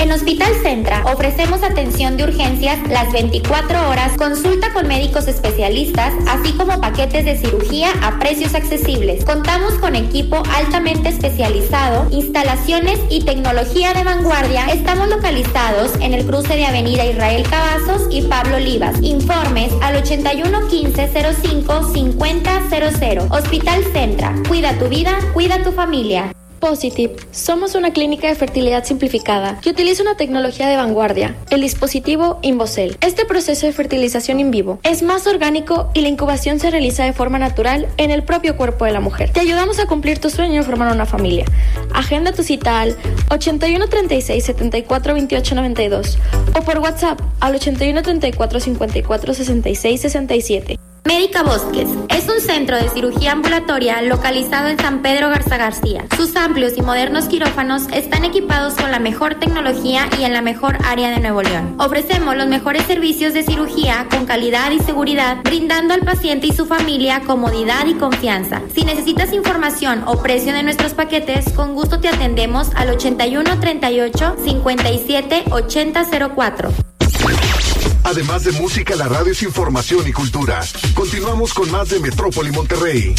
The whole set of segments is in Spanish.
En Hospital Centra ofrecemos atención de urgencias las 24 horas, consulta con médicos especialistas, así como paquetes de cirugía a precios accesibles. Contamos con equipo altamente especializado, instalaciones y tecnología de vanguardia. Estamos localizados en el cruce de Avenida Israel Cavazos y Pablo Olivas. Informes al 81 15 05 50 00. Hospital Centra. Cuida tu vida, cuida tu familia. Positive. Somos una clínica de fertilidad simplificada que utiliza una tecnología de vanguardia, el dispositivo InvoCell. Este proceso de fertilización in vivo es más orgánico y la incubación se realiza de forma natural en el propio cuerpo de la mujer. Te ayudamos a cumplir tu sueño de formar una familia. Agenda tu cita al 81 36 74 28 92 o por WhatsApp al 81 34 54 66 67. Médica Bosques es un centro de cirugía ambulatoria localizado en San Pedro Garza García. Sus amplios y modernos quirófanos están equipados con la mejor tecnología y en la mejor área de Nuevo León. Ofrecemos los mejores servicios de cirugía con calidad y seguridad, brindando al paciente y su familia comodidad y confianza. Si necesitas información o precio de nuestros paquetes, con gusto te atendemos al 81 38 57 80 04. Además de música, la radio es información y cultura. Continuamos con más de Metrópoli Monterrey.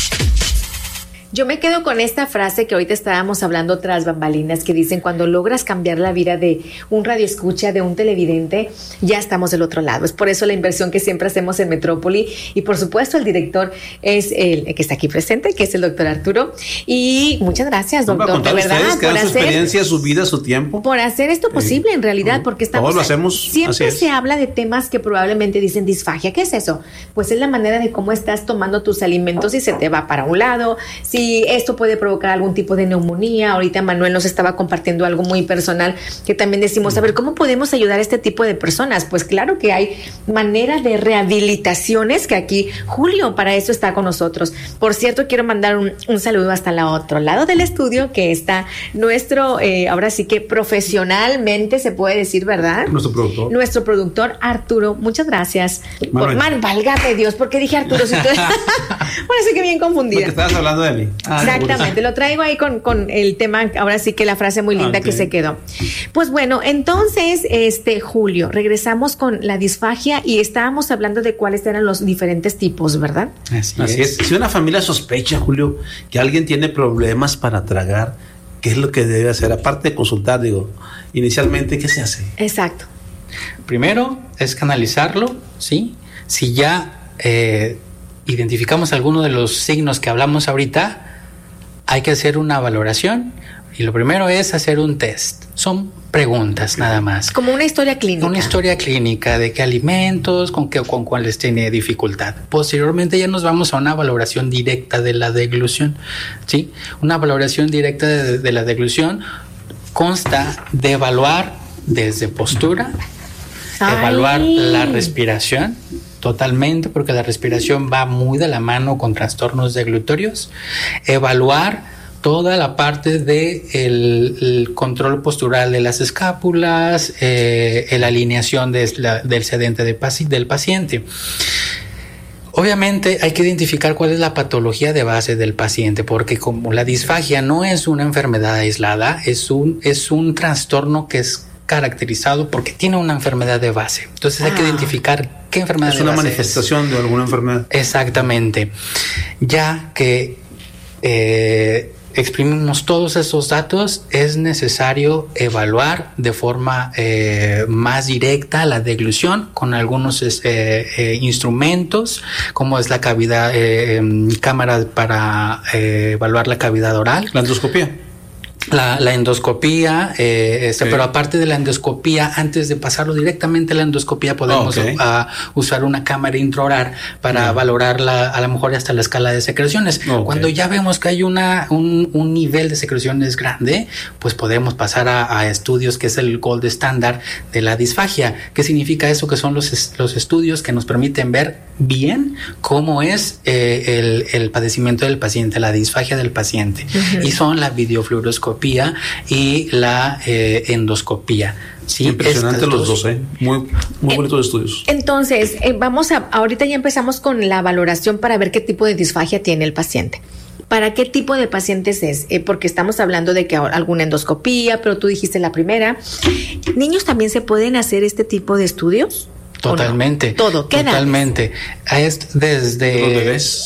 Yo me quedo con esta frase que ahorita estábamos hablando tras bambalinas, que dicen: cuando logras cambiar la vida de un radioescucha, de un televidente, ya estamos del otro lado. Es por eso la inversión que siempre hacemos en Metrópoli. Y por supuesto el director es el que está aquí presente, que es el doctor Arturo. Y muchas gracias, doctor, de verdad, por hacer su experiencia, su vida, su tiempo, por hacer esto posible en realidad, porque estamos, todos lo hacemos. Siempre se habla de temas que probablemente dicen disfagia. ¿Qué es eso? Pues es la manera de cómo estás tomando tus alimentos y se te va para un lado. Si esto puede provocar algún tipo de neumonía. Ahorita Manuel nos estaba compartiendo algo muy personal que también decimos, a ver, ¿cómo podemos ayudar a este tipo de personas? Pues claro que hay manera de rehabilitaciones, que aquí Julio para eso está con nosotros. Por cierto, quiero mandar un saludo hasta el otro lado del estudio, que está nuestro, ahora sí que profesionalmente se puede decir, ¿verdad? Nuestro productor Arturo. Muchas gracias. Válgame Dios, ¿por qué dije Arturo? Si bueno, sí que bien confundida. Porque estabas hablando de mí. Exactamente, lo traigo ahí con el tema, ahora sí que la frase muy linda que se quedó. Pues bueno, entonces, Julio, regresamos con la disfagia y estábamos hablando de cuáles eran los diferentes tipos, ¿verdad? Así es. Si una familia sospecha, Julio, que alguien tiene problemas para tragar, ¿qué es lo que debe hacer? Aparte de consultar, inicialmente, ¿qué se hace? Exacto. Primero es canalizarlo, ¿sí? Si ya identificamos alguno de los signos que hablamos ahorita, hay que hacer una valoración y lo primero es hacer un test. Son preguntas nada más. Como una historia clínica. Una historia clínica de qué alimentos, con cuáles tiene dificultad. Posteriormente ya nos vamos a una valoración directa de la deglución, ¿sí? Una valoración directa de la deglución consta de evaluar desde postura, evaluar la respiración, totalmente, porque la respiración va muy de la mano con trastornos deglutorios. Evaluar toda la parte de el control postural de las escápulas, la alineación del sedente del paciente. Obviamente hay que identificar cuál es la patología de base del paciente, porque como la disfagia no es una enfermedad aislada, es un trastorno que es caracterizado porque tiene una enfermedad de base. Entonces hay que identificar qué enfermedad es una manifestación de alguna enfermedad. Exactamente. Ya que exprimimos todos esos datos, es necesario evaluar de forma más directa la deglución con algunos instrumentos, como es la cavidad, cámara para evaluar la cavidad oral. La endoscopía. La endoscopía, pero aparte de la endoscopía, antes de pasarlo directamente a la endoscopía, podemos usar una cámara intraoral para valorar a lo mejor hasta la escala de secreciones. Cuando ya vemos que hay un nivel de secreciones grande, pues podemos pasar a estudios que es el gold standard de la disfagia. ¿Qué significa eso? Que son los estudios que nos permiten ver bien cómo es el padecimiento del paciente, la disfagia del paciente. Y son la videofluoroscopía y la endoscopía. Sí, impresionante los dos, muy bonitos estudios. Entonces, ahorita ya empezamos con la valoración para ver qué tipo de disfagia tiene el paciente. ¿Para qué tipo de pacientes es? Porque estamos hablando de que alguna endoscopía, pero tú dijiste la primera. ¿Niños también se pueden hacer este tipo de estudios? Totalmente. No? Todo, ¿qué edad? Totalmente. Es desde los bebés.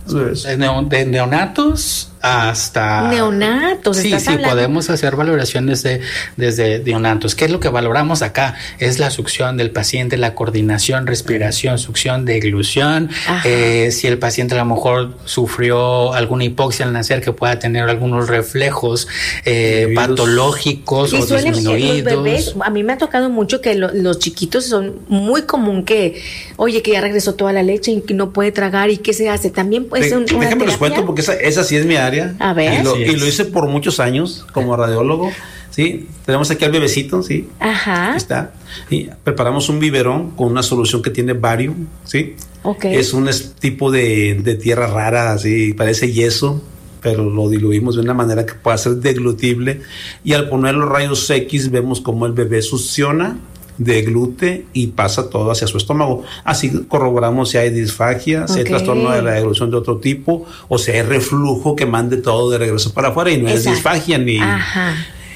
De neonatos hasta neonatos. Sí, podemos hacer valoraciones desde neonatos. ¿Qué es lo que valoramos acá? Es la succión del paciente, la coordinación, respiración, succión, deglución. Si el paciente a lo mejor sufrió alguna hipoxia al nacer, que pueda tener algunos reflejos patológicos o disminuidos. Los bebés, a mí me ha tocado mucho que los chiquitos son muy común que, oye, que ya regresó toda la leche y que no puede tragar, y qué se hace. También puede ser una déjame les cuento, porque esa sí es mi área. A ver. Y lo hice por muchos años como radiólogo. Sí, tenemos aquí al bebecito, sí. Ajá. Aquí está. Y preparamos un biberón con una solución que tiene barium, sí. Okay. Es un tipo de tierra rara, así, parece yeso, pero lo diluimos de una manera que pueda ser deglutible. Y al poner los rayos X vemos cómo el bebé succiona, deglute y pasa todo hacia su estómago. Así corroboramos si hay disfagia, si hay trastorno de la deglución de otro tipo, o si hay reflujo que mande todo de regreso para afuera, y no es disfagia ni... Ajá.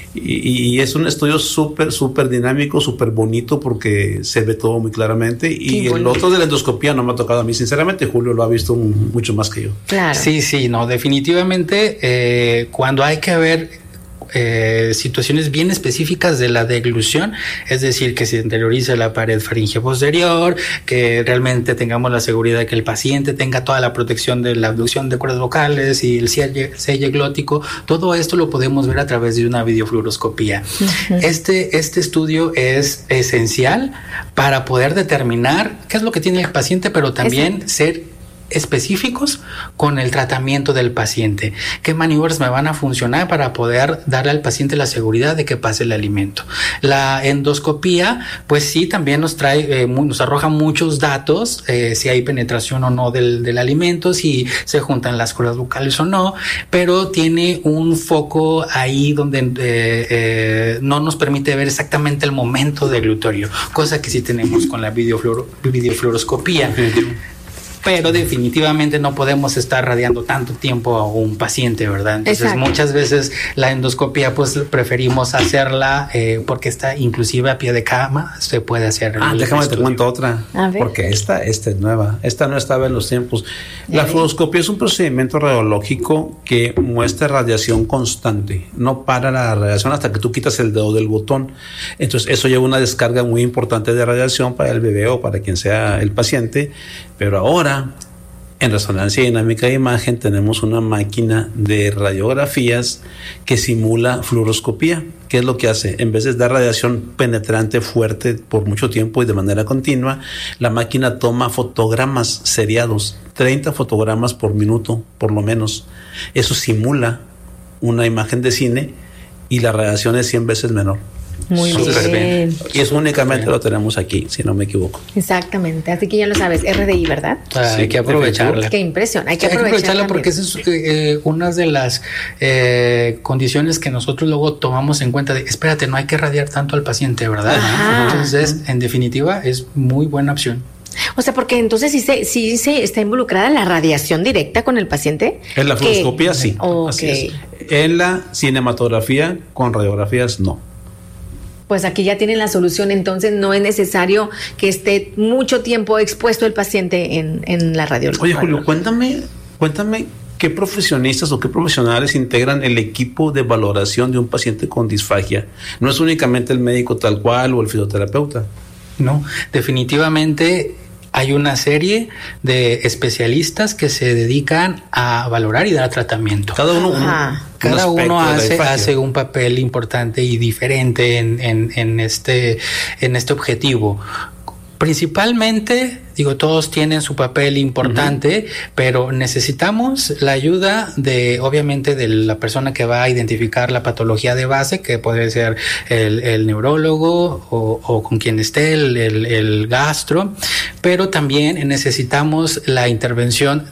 Y es un estudio súper dinámico, súper bonito, porque se ve todo muy claramente. Y el otro de la endoscopía no me ha tocado a mí, sinceramente. Julio lo ha visto mucho más que yo. Claro. Sí, no, definitivamente cuando hay que ver situaciones bien específicas de la deglución, es decir, que se interiorice la pared faríngea posterior, que realmente tengamos la seguridad de que el paciente tenga toda la protección de la abducción de cuerdas vocales y el selle glótico. Todo esto lo podemos ver a través de una videofluoroscopía. Uh-huh. Este estudio es esencial para poder determinar qué es lo que tiene el paciente, pero también ser específicos con el tratamiento del paciente. ¿Qué maniobras me van a funcionar para poder darle al paciente la seguridad de que pase el alimento? La endoscopía, pues sí, también nos trae, nos arroja muchos datos, si hay penetración o no del alimento, si se juntan las cuerdas bucales o no, pero tiene un foco ahí donde no nos permite ver exactamente el momento deglutorio, cosa que sí tenemos con la videofluoroscopía. Pero definitivamente no podemos estar radiando tanto tiempo a un paciente, ¿verdad? Entonces muchas veces la endoscopía pues preferimos hacerla porque está inclusive a pie de cama, se puede hacer. Déjame te cuento otra, porque esta es nueva, esta no estaba en los tiempos. La fluoroscopía es un procedimiento radiológico que muestra radiación constante, no para la radiación hasta que tú quitas el dedo del botón. Entonces eso lleva una descarga muy importante de radiación para el bebé o para quien sea el paciente. Pero ahora, en resonancia dinámica de imagen, tenemos una máquina de radiografías que simula fluoroscopía. ¿Qué es lo que hace? En vez de dar radiación penetrante fuerte por mucho tiempo y de manera continua, la máquina toma fotogramas seriados, 30 fotogramas por minuto, por lo menos. Eso simula una imagen de cine y la radiación es 100 veces menor. Muy bien. Y eso únicamente lo tenemos aquí, si no me equivoco. Exactamente, así que ya lo sabes, RDI, ¿verdad? Hay que aprovecharla. Qué impresión, hay que aprovecharla porque esa es una de las condiciones que nosotros luego tomamos en cuenta de, espérate, no hay que radiar tanto al paciente, ¿verdad? Ajá. Entonces, en definitiva, es muy buena opción. O sea, porque entonces sí se está involucrada la radiación directa con el paciente. En la fluoroscopía sí. Así es. En la cinematografía con radiografías no. Pues aquí ya tienen la solución, entonces no es necesario que esté mucho tiempo expuesto el paciente en la radiología. Oye, Julio, cuéntame qué profesionistas o qué profesionales integran el equipo de valoración de un paciente con disfagia. No es únicamente el médico tal cual o el fisioterapeuta. No, definitivamente hay una serie de especialistas que se dedican a valorar y dar tratamiento. Cada uno hace un papel importante y diferente en este objetivo. Principalmente, todos tienen su papel importante, pero necesitamos la ayuda obviamente, de la persona que va a identificar la patología de base, que puede ser el neurólogo o con quien esté el gastro, pero también necesitamos la intervención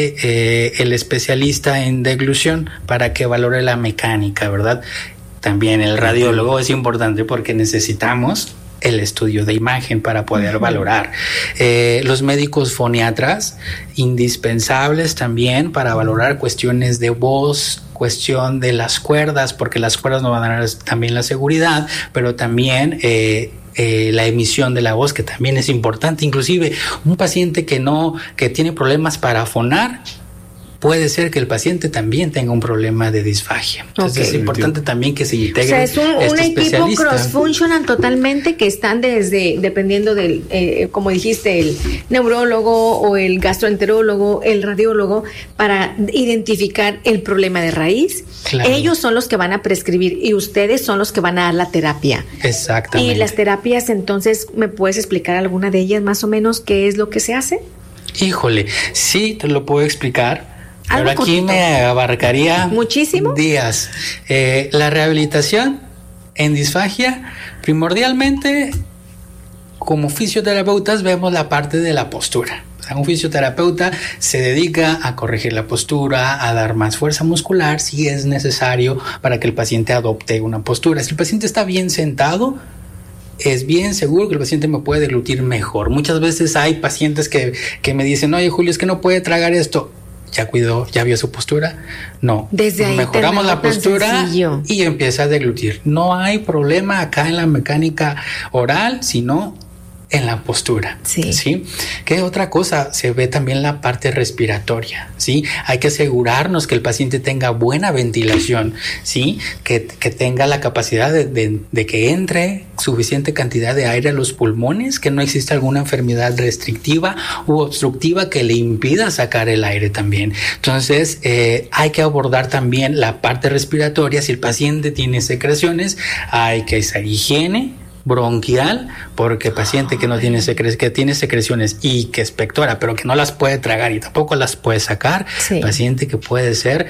de el especialista en deglución para que valore la mecánica, ¿verdad? También el radiólogo es importante porque necesitamos el estudio de imagen para poder valorar. Los médicos foniatras, indispensables también para valorar cuestiones de voz, cuestión de las cuerdas, porque las cuerdas nos van a dar también la seguridad, pero también la emisión de la voz, que también es importante. Inclusive un paciente que tiene problemas para fonar, puede ser que el paciente también tenga un problema de disfagia. Entonces es importante también que se integre. O sea, es un equipo cross-functional totalmente, que están dependiendo del, como dijiste, el neurólogo o el gastroenterólogo, el radiólogo, para identificar el problema de raíz. Claro. Ellos son los que van a prescribir y ustedes son los que van a dar la terapia. Exactamente. Y las terapias, entonces, ¿me puedes explicar alguna de ellas más o menos qué es lo que se hace? Híjole, sí, te lo puedo explicar. Pero aquí cortito. Me abarcaría muchísimo días. La rehabilitación en disfagia, primordialmente, como fisioterapeutas, vemos la parte de la postura. O sea, un fisioterapeuta se dedica a corregir la postura, a dar más fuerza muscular si es necesario para que el paciente adopte una postura. Si el paciente está bien sentado, es bien seguro que el paciente me puede deglutir mejor. Muchas veces hay pacientes que me dicen, oye, Julio, es que no puede tragar esto. ¿Ya cuidó? ¿Ya vio su postura? No. Desde ahí mejoramos la postura y empieza a deglutir. No hay problema acá en la mecánica oral, sino en la postura. ¿Sí? ¿Qué otra cosa? Se ve también la parte respiratoria, ¿sí? Hay que asegurarnos que el paciente tenga buena ventilación, ¿sí? Que tenga la capacidad de que entre suficiente cantidad de aire a los pulmones, que no existe alguna enfermedad restrictiva u obstructiva que le impida sacar el aire también. Entonces, hay que abordar también la parte respiratoria. Si el paciente tiene secreciones, hay que hacer higiene bronquial, porque paciente que no tiene que tiene secreciones y que expectora, pero que no las puede tragar y tampoco las puede sacar, paciente que puede ser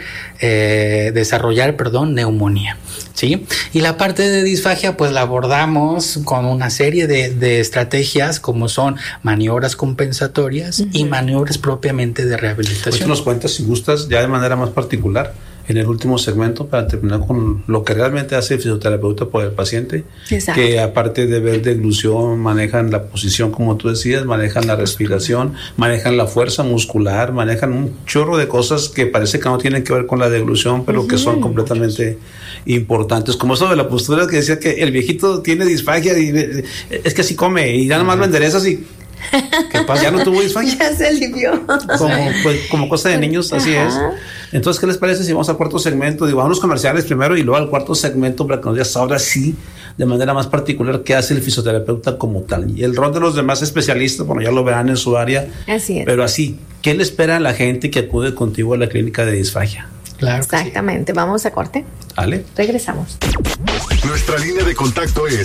desarrollar neumonía, ¿sí? Y la parte de disfagia, pues la abordamos con una serie de estrategias, como son maniobras compensatorias y maniobras propiamente de rehabilitación. Pues nos cuentas, si gustas, ya de manera más particular, en el último segmento, para terminar con lo que realmente hace el fisioterapeuta por el paciente. Exacto. Que aparte de ver deglución, manejan la posición, como tú decías, manejan la respiración, manejan la fuerza muscular, manejan un chorro de cosas que parece que no tienen que ver con la deglución, pero que son completamente importantes, como eso de la postura, que decía que el viejito tiene disfagia y es que así come y ya nomás lo enderezas y ¿qué pasa? Ya no tuvo disfagia. Ya se alivió. Como cosa de niños, así es. Entonces, ¿qué les parece si vamos al cuarto segmento? Vamos a los comerciales primero y luego al cuarto segmento para que nos digas ahora sí, de manera más particular, qué hace el fisioterapeuta como tal. Y el rol de los demás especialistas, bueno, ya lo verán en su área. Así es. Pero así, ¿qué le espera a la gente que acude contigo a la clínica de disfagia? Claro. Exactamente. Vamos a corte. Vale. Regresamos. Nuestra línea de contacto es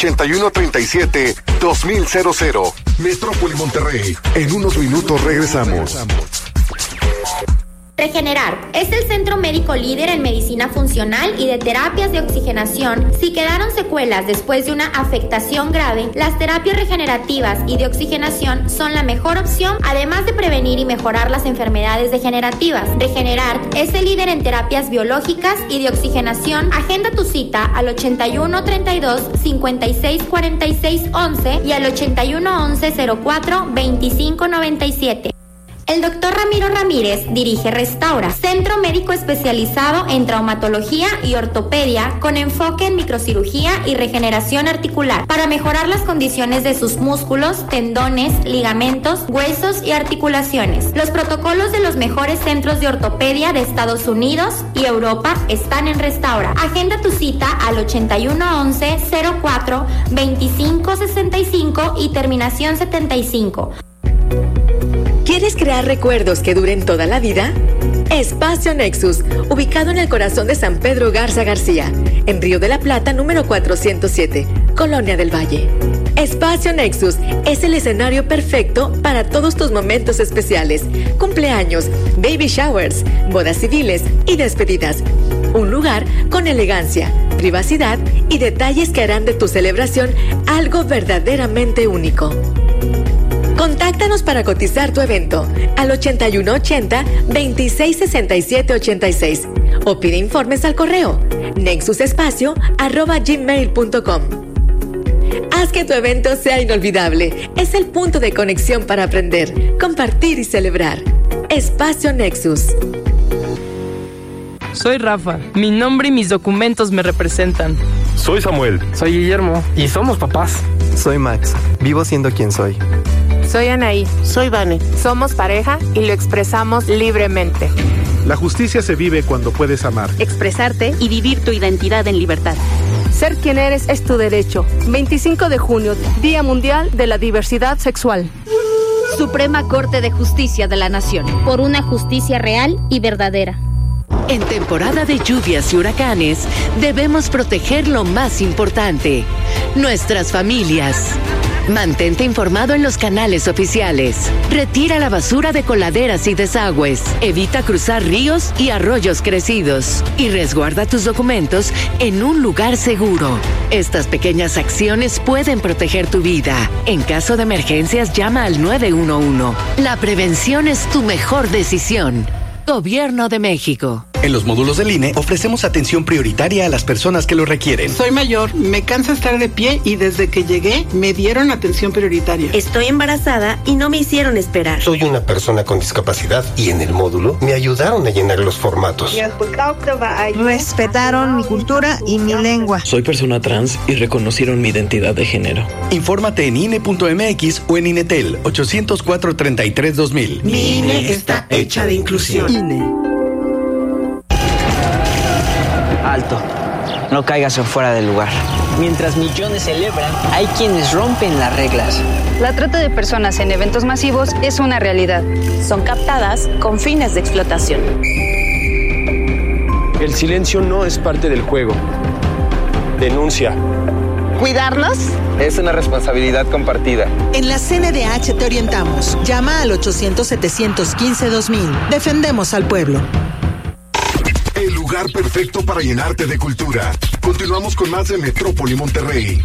8137-2000. Metrópoli Monterrey. En unos minutos regresamos. Regenerar es el centro médico líder en medicina funcional y de terapias de oxigenación. Si quedaron secuelas después de una afectación grave, las terapias regenerativas y de oxigenación son la mejor opción, además de prevenir y mejorar las enfermedades degenerativas. Regenerar es el líder en terapias biológicas y de oxigenación. Agenda tu cita al 81 32 56 46 11 y al 81 11 04 25 97. El doctor Ramiro Ramírez dirige Restaura, centro médico especializado en traumatología y ortopedia con enfoque en microcirugía y regeneración articular para mejorar las condiciones de sus músculos, tendones, ligamentos, huesos y articulaciones. Los protocolos de los mejores centros de ortopedia de Estados Unidos y Europa están en Restaura. Agenda tu cita al 81 11 04 25 65 y terminación 75. ¿Quieres crear recuerdos que duren toda la vida? Espacio Nexus, ubicado en el corazón de San Pedro Garza García, en Río de la Plata, número 407, Colonia del Valle. Espacio Nexus es el escenario perfecto para todos tus momentos especiales, cumpleaños, baby showers, bodas civiles y despedidas. Un lugar con elegancia, privacidad y detalles que harán de tu celebración algo verdaderamente único. Contáctanos para cotizar tu evento al 8180-266786 o pide informes al correo nexusespacio@gmail.com. Haz que tu evento sea inolvidable. Es el punto de conexión para aprender, compartir y celebrar. Espacio Nexus. Soy Rafa. Mi nombre y mis documentos me representan. Soy Samuel. Soy Guillermo. Y somos papás. Soy Max. Vivo siendo quien soy. Soy Anaí. Soy Vane. Somos pareja y lo expresamos libremente. La justicia se vive cuando puedes amar, expresarte y vivir tu identidad en libertad. Ser quien eres es tu derecho. 25 de junio, Día Mundial de la Diversidad Sexual. Suprema Corte de Justicia de la Nación. Por una justicia real y verdadera. En temporada de lluvias y huracanes, debemos proteger lo más importante, nuestras familias. Mantente informado en los canales oficiales. Retira la basura de coladeras y desagües. Evita cruzar ríos y arroyos crecidos. Y resguarda tus documentos en un lugar seguro. Estas pequeñas acciones pueden proteger tu vida. En caso de emergencias, llama al 911. La prevención es tu mejor decisión. Gobierno de México. En los módulos del INE ofrecemos atención prioritaria a las personas que lo requieren. Soy mayor, me cansa estar de pie y desde que llegué me dieron atención prioritaria. Estoy embarazada y no me hicieron esperar. Soy una persona con discapacidad y en el módulo me ayudaron a llenar los formatos. Respetaron mi cultura y mi lengua. Soy persona trans y reconocieron mi identidad de género. Infórmate en INE.mx o en INETEL 804-33-2000. Mi INE está hecha de inclusión. INE. Alto, no caigas en fuera del lugar. Mientras millones celebran, hay quienes rompen las reglas. La trata de personas en eventos masivos es una realidad. Son captadas con fines de explotación. El silencio no es parte del juego. Denuncia. ¿Cuidarnos? Es una responsabilidad compartida. En la CNDH te orientamos. Llama al 800-715-2000. Defendemos al pueblo. El lugar perfecto para llenarte de cultura. Continuamos con más de Metrópoli Monterrey.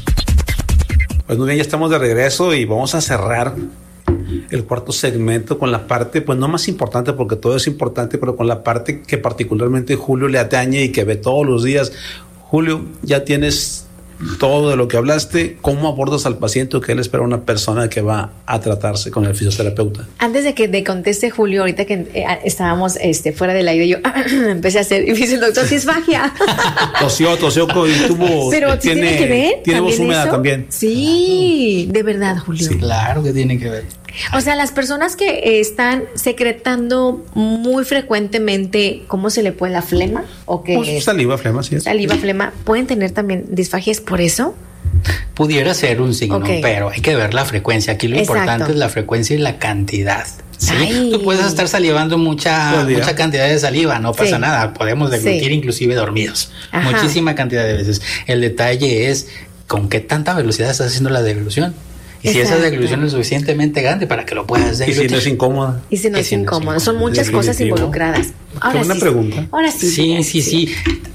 Pues muy bien, ya estamos de regreso y vamos a cerrar el cuarto segmento con la parte, pues no más importante, porque todo es importante, pero con la parte que particularmente Julio le atañe y que ve todos los días. Julio, ya tienes todo de lo que hablaste. ¿Cómo abordas al paciente o qué le espera a una persona que va a tratarse con el fisioterapeuta? Antes de que te conteste Julio, ahorita que estábamos fuera del aire, yo empecé a hacer, y me dice el doctor, disfagia. tosió y tuvo. Pero tiene que ver. Tiene voz húmeda eso? También. Sí, de verdad, Julio. Sí, claro que tiene que ver. O sea, las personas que están secretando muy frecuentemente, ¿cómo se le puede? ¿La flema? ¿O qué? Pues saliva, flema, sí. Saliva, flema. ¿Pueden tener también disfagias por eso? Pudiera ser un signo, pero hay que ver la frecuencia. Aquí lo importante es la frecuencia y la cantidad. ¿Sí? Tú puedes estar salivando mucha cantidad de saliva, no pasa nada. Podemos deglutir inclusive dormidos. Ajá. Muchísima cantidad de veces. El detalle es con qué tanta velocidad estás haciendo la deglución. Y si esa deglución es suficientemente grande para que lo puedas deglutir. Y si no es incómoda. Y si no es incómoda. Son muchas cosas involucradas. Ahora una pregunta. Ahora sí. Sí.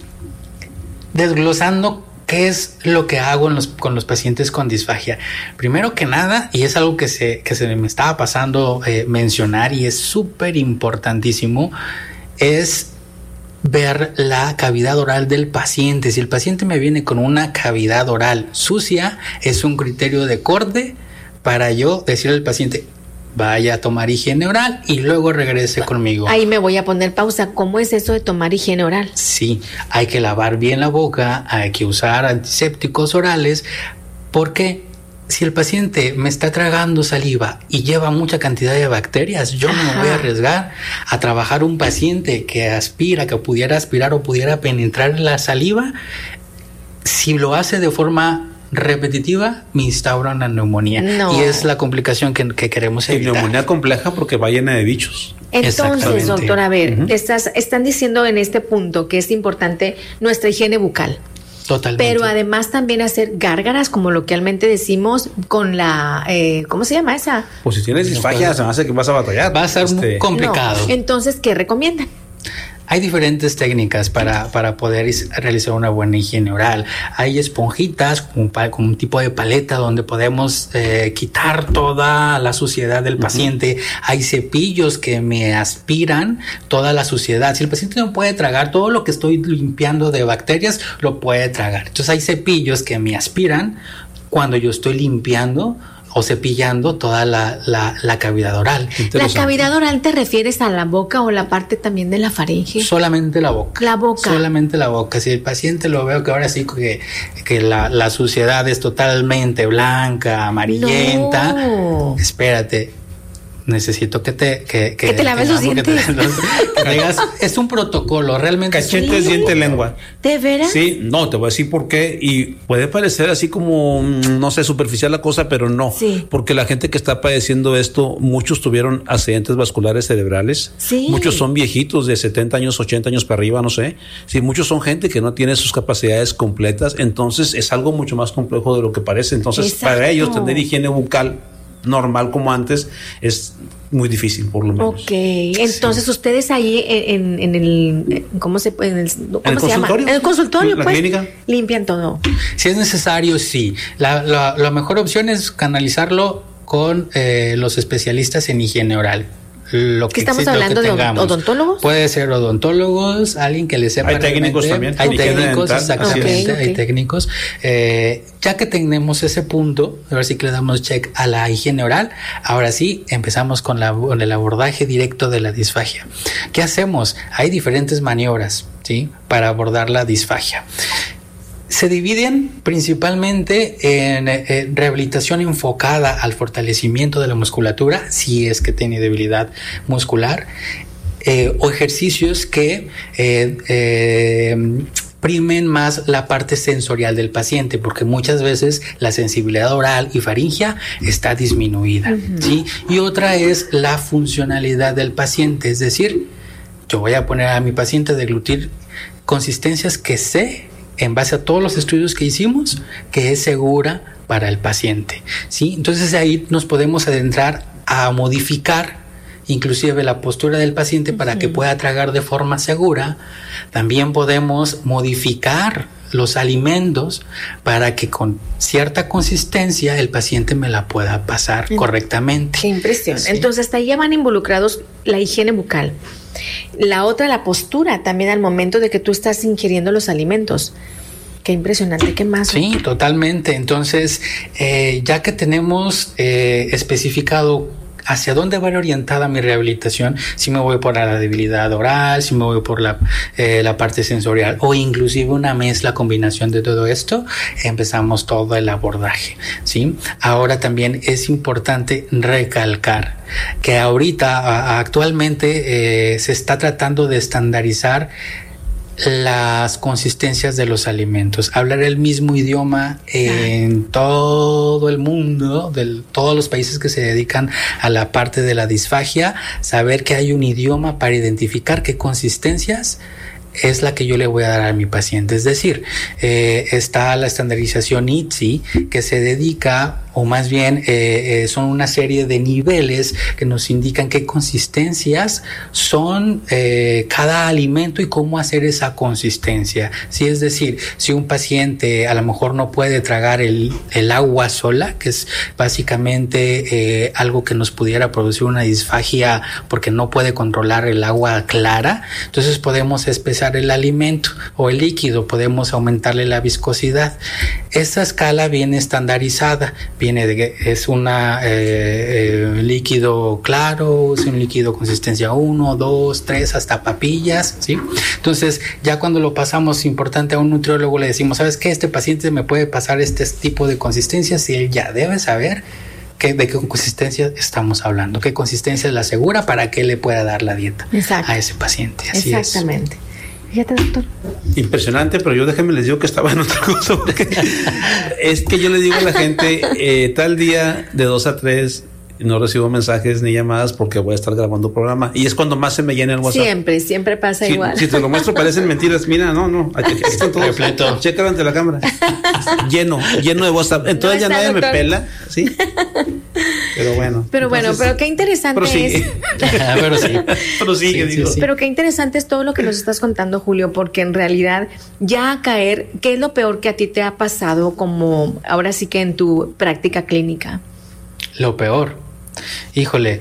Desglosando qué es lo que hago con los pacientes con disfagia. Primero que nada, y es algo que se me estaba pasando mencionar y es súper importantísimo, es ver la cavidad oral del paciente. Si el paciente me viene con una cavidad oral sucia, es un criterio de corte para yo decirle al paciente, vaya a tomar higiene oral y luego regrese conmigo. Ahí me voy a poner pausa. ¿Cómo es eso de tomar higiene oral? Sí, hay que lavar bien la boca, hay que usar antisépticos orales, porque si el paciente me está tragando saliva y lleva mucha cantidad de bacterias, yo no me voy a arriesgar a trabajar un paciente que aspira, que pudiera aspirar o pudiera penetrar la saliva. Si lo hace de forma repetitiva, me instaura una neumonía. Y es la complicación que queremos evitar. Neumonía compleja porque va llena de bichos. Entonces, doctor, a ver, están diciendo en este punto que es importante nuestra higiene bucal. Totalmente. Pero además también hacer gárgaras, como localmente decimos, con la... ¿cómo se llama esa? Pues si tienes disfagia, se me hace que vas a batallar. Va a ser muy complicado. No. Entonces, ¿qué recomiendan? Hay diferentes técnicas para poder realizar una buena higiene oral. Hay esponjitas con un tipo de paleta donde podemos quitar toda la suciedad del paciente. Hay cepillos que me aspiran toda la suciedad. Si el paciente no puede tragar, todo lo que estoy limpiando de bacterias lo puede tragar. Entonces hay cepillos que me aspiran cuando yo estoy limpiando o cepillando toda la cavidad oral. ¿La cavidad oral te refieres a la boca o la parte también de la faringe? Solamente la boca. La boca. Solamente la boca. Si el paciente lo veo que ahora sí que la suciedad es totalmente blanca, amarillenta, no. Espérate. Necesito que te laves los dientes. Que digas, es un protocolo, realmente. Cachete, diente, lengua. ¿De veras? Sí, no, te voy a decir por qué. Y puede parecer así como, no sé, superficial la cosa, pero no. Sí. Porque la gente que está padeciendo esto, muchos tuvieron accidentes vasculares cerebrales. Sí. Muchos son viejitos de 70 años, 80 años para arriba, no sé. Sí, muchos son gente que no tiene sus capacidades completas. Entonces es algo mucho más complejo de lo que parece. Entonces, exacto, para ellos tener higiene bucal normal como antes es muy difícil, por lo menos. Ok, entonces sí. Ustedes ahí en el ¿cómo se puede? ¿Cómo se llama? En el consultorio, pues, clínica, limpian todo. Si es necesario, sí. La mejor opción es canalizarlo con los especialistas en higiene oral. ¿Qué estamos hablando de odontólogos? Puede ser odontólogos, alguien que le sepa. Hay técnicos también. Hay técnicos, exactamente. Okay. Hay técnicos. Ya que tenemos ese punto, ahora sí que le damos check a la higiene oral, ahora sí empezamos con el abordaje directo de la disfagia. ¿Qué hacemos? Hay diferentes maniobras, ¿sí? Para abordar la disfagia. Se dividen principalmente en rehabilitación enfocada al fortalecimiento de la musculatura, si es que tiene debilidad muscular, o ejercicios que primen más la parte sensorial del paciente, porque muchas veces la sensibilidad oral y faringea está disminuida, uh-huh. ¿Sí? Y otra es la funcionalidad del paciente, es decir, yo voy a poner a mi paciente a deglutir consistencias que sé, en base a todos los estudios que hicimos, que es segura para el paciente, ¿sí? Entonces ahí nos podemos adentrar a modificar inclusive la postura del paciente para que pueda tragar de forma segura. También podemos modificar los alimentos para que con cierta consistencia el paciente me la pueda pasar correctamente. Qué impresión. Sí. Entonces hasta ahí ya van involucrados la higiene bucal. La otra, la postura también al momento de que tú estás ingiriendo los alimentos. Qué impresionante, ¿qué más? Sí, totalmente. Entonces, ya que tenemos especificado hacia dónde va orientada mi rehabilitación, si me voy por la debilidad oral, si me voy por la parte sensorial o inclusive una mezcla, combinación de todo esto, empezamos todo el abordaje, ¿sí? Ahora también es importante recalcar que ahorita, actualmente, se está tratando de estandarizar las consistencias de los alimentos, hablar el mismo idioma en todo el mundo, de todos los países que se dedican a la parte de la disfagia, saber que hay un idioma para identificar qué consistencias es la que yo le voy a dar a mi paciente. Es decir, está la estandarización ITSI, que se dedica, o más bien son una serie de niveles que nos indican qué consistencias son cada alimento y cómo hacer esa consistencia. Sí, es decir, si un paciente a lo mejor no puede tragar el agua sola, que es básicamente algo que nos pudiera producir una disfagia porque no puede controlar el agua clara, entonces podemos espesar el alimento o el líquido, podemos aumentarle la viscosidad. Esta escala viene estandarizada, es un líquido claro, es un líquido consistencia 1, 2, 3, hasta papillas, ¿sí? Entonces, ya cuando lo pasamos importante a un nutriólogo, le decimos, ¿sabes qué? Este paciente me puede pasar este tipo de consistencias y él ya debe saber de qué consistencia estamos hablando, qué consistencia es la segura para que le pueda dar la dieta a ese paciente. Así exactamente. Fíjate, doctor. Impresionante, pero yo déjenme les digo que estaba en otra cosa, porque es que yo le digo a la gente, tal día de 2 a 3 no recibo mensajes ni llamadas porque voy a estar grabando programa y es cuando más se me llena el WhatsApp. Siempre pasa igual. Si te lo muestro parecen mentiras. Mira, no, aquí están todos. Repleto. Chécalo ante la cámara. lleno de WhatsApp. Entonces ya nadie me pela, ¿sí? Pero bueno. Pero qué interesante es. Prosigue, digo. Sí. Pero qué interesante es todo lo que nos estás contando, Julio, porque en realidad ya caer, ¿qué es lo peor que a ti te ha pasado como ahora sí que en tu práctica clínica? Lo peor. Híjole,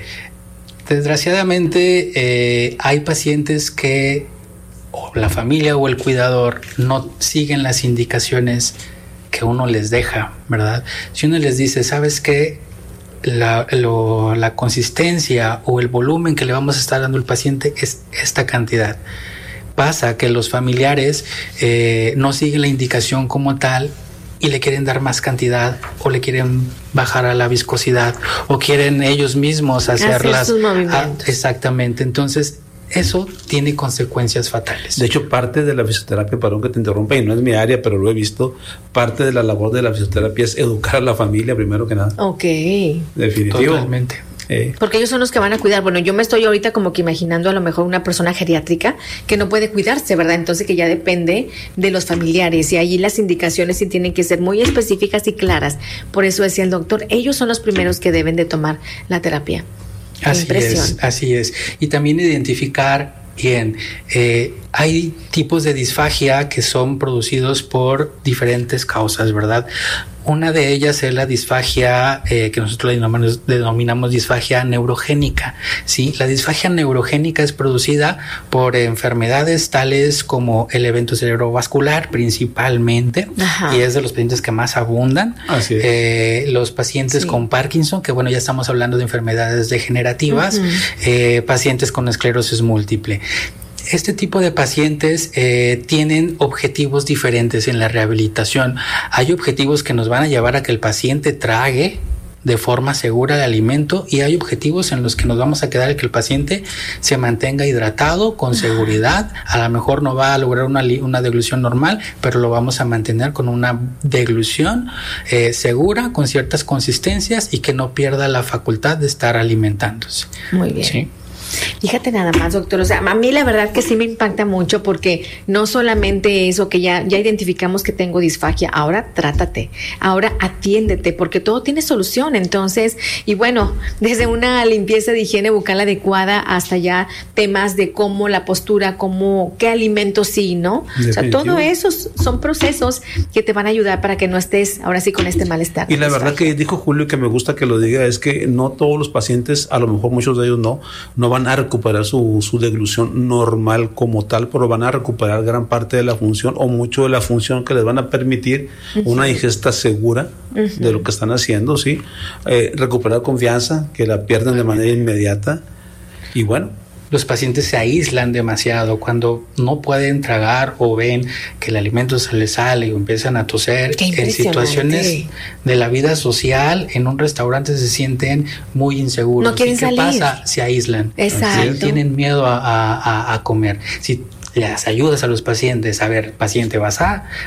desgraciadamente hay pacientes que o la familia o el cuidador no siguen las indicaciones que uno les deja, ¿verdad? Si uno les dice, ¿sabes qué? La consistencia o el volumen que le vamos a estar dando al paciente es esta cantidad. Pasa que los familiares no siguen la indicación como tal y le quieren dar más cantidad o le quieren bajar a la viscosidad o quieren ellos mismos hacerlas. Sus movimientos. Exactamente. Entonces, eso tiene consecuencias fatales. De hecho, parte de la fisioterapia, perdón que te interrumpa, y no es mi área, pero lo he visto, parte de la labor de la fisioterapia es educar a la familia primero que nada. Ok. Definitivo. Totalmente. Porque ellos son los que van a cuidar. Bueno, yo me estoy ahorita como que imaginando a lo mejor una persona geriátrica que no puede cuidarse, ¿verdad? Entonces que ya depende de los familiares y allí las indicaciones sí tienen que ser muy específicas y claras. Por eso decía el doctor, ellos son los primeros que deben de tomar la terapia. Así es. Y también identificar bien, hay tipos de disfagia que son producidos por diferentes causas, ¿verdad? Una de ellas es la disfagia que nosotros denominamos disfagia neurogénica, ¿sí? La disfagia neurogénica es producida por enfermedades tales como el evento cerebrovascular principalmente. Ajá. Y es de los pacientes que más abundan. Así es. Los pacientes con Parkinson, que bueno, ya estamos hablando de enfermedades degenerativas, pacientes con esclerosis múltiple. Este tipo de pacientes tienen objetivos diferentes en la rehabilitación. Hay objetivos que nos van a llevar a que el paciente trague de forma segura el alimento y hay objetivos en los que nos vamos a quedar en que el paciente se mantenga hidratado con seguridad. A lo mejor no va a lograr una deglución normal, pero lo vamos a mantener con una deglución segura, con ciertas consistencias y que no pierda la facultad de estar alimentándose. Muy bien. ¿Sí? Fíjate nada más, doctor, o sea, a mí la verdad que sí me impacta mucho porque no solamente eso que ya identificamos que tengo disfagia, ahora trátate, ahora atiéndete, porque todo tiene solución. Entonces, y bueno, desde una limpieza de higiene bucal adecuada hasta ya temas de cómo la postura, cómo, qué alimentos sí, ¿no? Definitivo. O sea, todo eso son procesos que te van a ayudar para que no estés ahora sí con este malestar. Y la verdad que dijo Julio, que me gusta que lo diga, es que no todos los pacientes, a lo mejor muchos de ellos no van a recuperar su deglución normal como tal, pero van a recuperar gran parte de la función o mucho de la función que les van a permitir una ingesta segura de lo que están haciendo, ¿sí? Recuperar confianza, que la pierden de manera inmediata. Y bueno, los pacientes se aíslan demasiado cuando no pueden tragar o ven que el alimento se les sale o empiezan a toser. En situaciones de la vida social, en un restaurante se sienten muy inseguros. No quieren salir. ¿Qué pasa? Se aíslan. Exacto. ¿Sí? Tienen miedo a comer. Si les ayudas a los pacientes, a ver, paciente, vas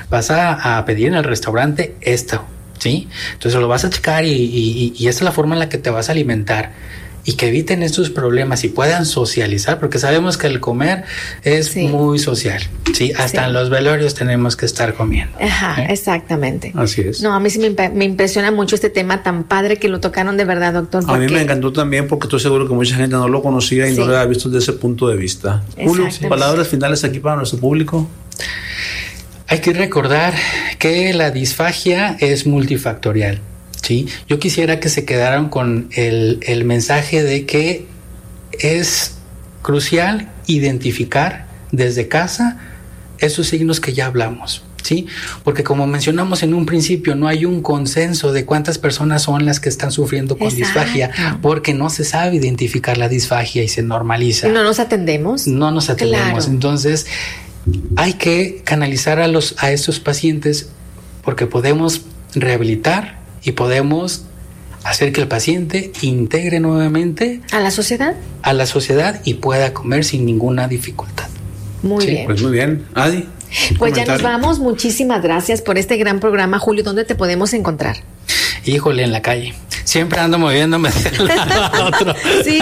a pedir en el restaurante esto, ¿sí? Entonces lo vas a checar y esta es la forma en la que te vas a alimentar. Y que eviten estos problemas y puedan socializar, porque sabemos que el comer es muy social, ¿sí? Hasta en los velorios tenemos que estar comiendo. Ajá, exactamente. Así es. No, a mí sí me impresiona mucho este tema tan padre que lo tocaron de verdad, doctor. A mí me encantó también porque estoy seguro que mucha gente no lo conocía y no lo había visto desde ese punto de vista. Julio, palabras finales aquí para nuestro público. Hay que recordar que la disfagia es multifactorial. Sí, yo quisiera que se quedaran con el mensaje de que es crucial identificar desde casa esos signos que ya hablamos, ¿sí? Porque como mencionamos en un principio, no hay un consenso de cuántas personas son las que están sufriendo con disfagia, porque no se sabe identificar la disfagia y se normaliza. ¿Y no nos atendemos? No nos atendemos. Claro. Entonces, hay que canalizar a estos pacientes porque podemos rehabilitar y podemos hacer que el paciente integre nuevamente a la sociedad y pueda comer sin ninguna dificultad. Muy bien. Pues muy bien. Adi. Pues ya nos vamos. Muchísimas gracias por este gran programa, Julio. ¿Dónde te podemos encontrar? Híjole, en la calle. Siempre ando moviéndome de un lado a otro. ¿Sí?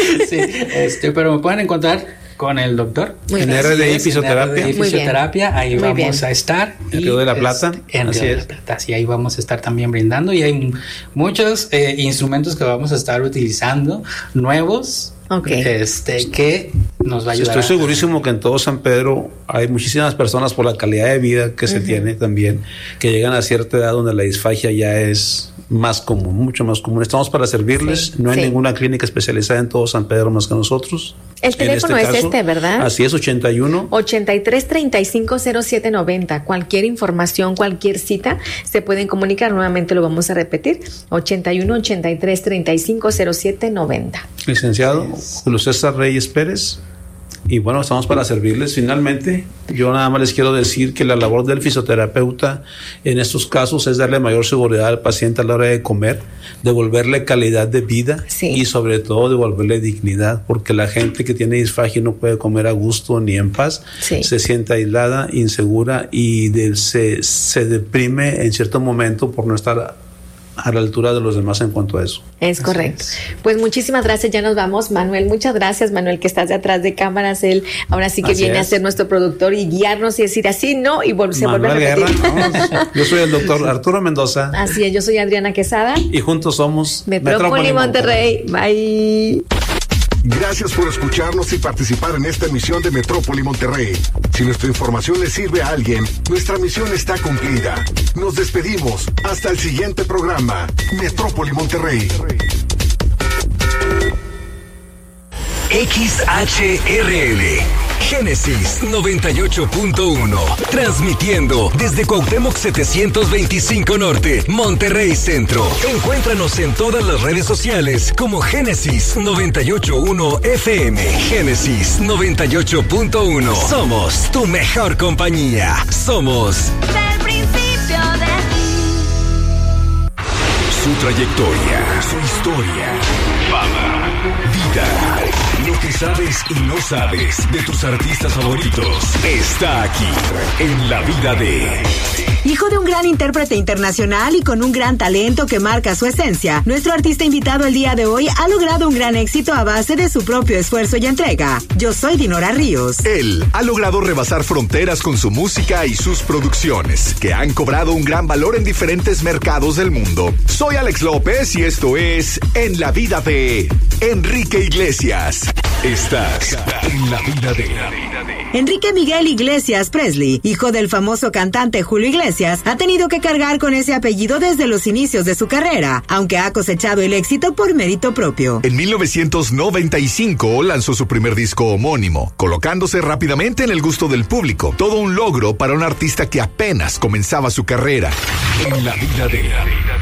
Sí, pero me pueden encontrar con el doctor en RDI Fisioterapia. Ahí muy vamos bien. A estar. En Río de la Plata. En Río de la Plata. Sí, ahí vamos a estar también brindando y hay muchos instrumentos que vamos a estar utilizando nuevos que nos va a ayudar. Estoy segurísimo que en todo San Pedro hay muchísimas personas por la calidad de vida que se tiene también, que llegan a cierta edad donde la disfagia ya es más común, mucho más común. Estamos para servirles. No hay ninguna clínica especializada en todo San Pedro más que nosotros. El teléfono es este, ¿verdad? Así es, 83-35-0790. Cualquier información, cualquier cita, se pueden comunicar. Nuevamente lo vamos a repetir. 81-83-35-0790. Licenciado Julio César Reyes Pérez. Y bueno, estamos para servirles. Finalmente, yo nada más les quiero decir que la labor del fisioterapeuta en estos casos es darle mayor seguridad al paciente a la hora de comer, devolverle calidad de vida y sobre todo devolverle dignidad, porque la gente que tiene disfagia no puede comer a gusto ni en paz, se siente aislada, insegura y se deprime en cierto momento por no estar a la altura de los demás en cuanto a eso. Es correcto. Pues muchísimas gracias, ya nos vamos. Manuel, muchas gracias, Manuel, que estás de atrás de cámaras. Él ahora sí que viene a ser nuestro productor y guiarnos y decir así, ¿no? Y se vuelve a repetir. Guerra, yo soy el doctor Arturo Mendoza. Así es, yo soy Adriana Quesada. Y juntos somos Metrópoli Monterrey. Bye. Gracias por escucharnos y participar en esta emisión de Metrópoli Monterrey. Si nuestra información le sirve a alguien, nuestra misión está cumplida. Nos despedimos. Hasta el siguiente programa. Metrópoli Monterrey. XHRL Génesis 98.1, transmitiendo desde Cuauhtémoc 725 Norte, Monterrey Centro. Encuéntranos en todas las redes sociales como Génesis 98.1 FM. Génesis 98.1. Somos tu mejor compañía. Somos del principio de ti. Su trayectoria, su historia, fama, vida. Lo que sabes y no sabes de tus artistas favoritos está aquí en La Vida de... Hijo de un gran intérprete internacional y con un gran talento que marca su esencia, nuestro artista invitado el día de hoy ha logrado un gran éxito a base de su propio esfuerzo y entrega. Yo soy Dinora Ríos. Él ha logrado rebasar fronteras con su música y sus producciones, que han cobrado un gran valor en diferentes mercados del mundo. Soy Alex López y esto es En la Vida de Enrique Iglesias. Estás en La Vida de... Enrique Miguel Iglesias Presley, hijo del famoso cantante Julio Iglesias, ha tenido que cargar con ese apellido desde los inicios de su carrera, aunque ha cosechado el éxito por mérito propio. En 1995 lanzó su primer disco homónimo, colocándose rápidamente en el gusto del público. Todo un logro para un artista que apenas comenzaba su carrera. En La Vida de...